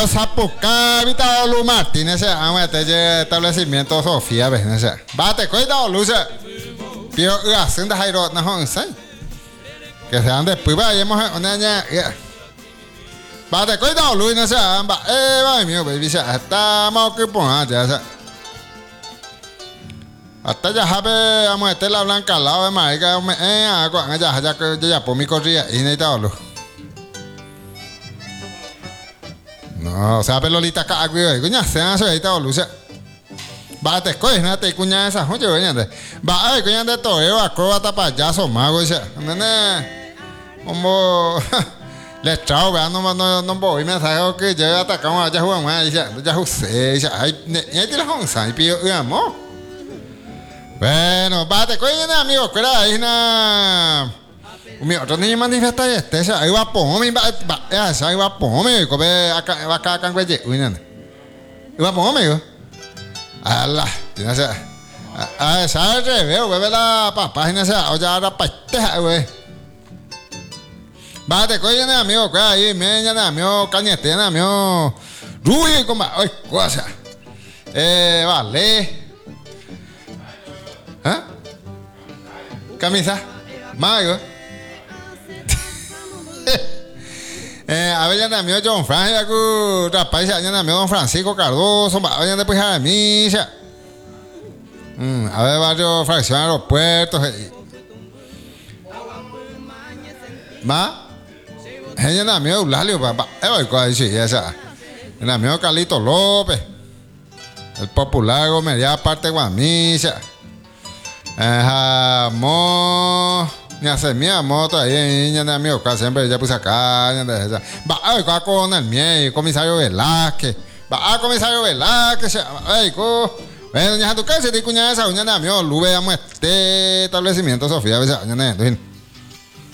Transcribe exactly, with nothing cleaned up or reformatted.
Zapuca, Vita Lu Martínez, a este establecimiento Sofía, ¿ves? Bate, cuidado, luce. Pio, haciendo Jairo, no, sé. Que sean después, vayamos a una niña. Bate, cuidado, Luis, no sé. Eh, va, mío, baby, estamos que pongan, ya sé. Hasta ya sabe, vamos a meter la blanca al lado de marica, eh, agua, ya, ya, ya, ya, por mi corría, y necesitaba luz. No, o sea, pelolita cagüey, cuña, se han suelto luce. Bate, coño, no te cuña esa, oye, coña, va, ay, coña de torero, acróbata, payaso, mago, dice, nene, como, le chao, vean, no, no, no voy, me sabe que ya atacamos allá, jugamos, dice, ya usé, dice, ay, ya te la onza, y pido, amor. Bueno, bate, coño, amigo, cuida, ahí, na. Mi otro niño manifiesta este, ahí va pomi, va, esa, ahí va pomi, come acá, va acá, acá, güey, uy, nene. Ahí va pomi, güey. Ala, tiene esa, ah, esa es reveo, güey, la página esa, o ya ahora paiteja, güey. Bate, coño, amigo, cuida ahí, meña, amigo, cañete, amigo. Ruy, como, ay, cosa. Eh, vale. ¿Ah? Camisa, mago. Eh, a ver, ya amigo John Frank, ya que rapaz, ya amigo Don Francisco Cardoso, a ver, después a mí, ya. Mm, a ver, barrio, fracción, aeropuertos. Eh. ¿Ma? Eh, ya amigo Eulalio, papá. Eh, voy con ahí, sí, esa. El amigo Carlito López. El popular Gomería, aparte de Guamisa. Ajá, mo. Ni hace mi moto ahí, niña de amigo, casi siempre ya puse acá, niña de esa. Va a con el miedo, comisario Velázquez. Va a comisario Velázquez, ay, co. Bueno, ya tu casa, te cuña esa, niña de amigo, lube, amo este establecimiento, Sofía, a veces, niña de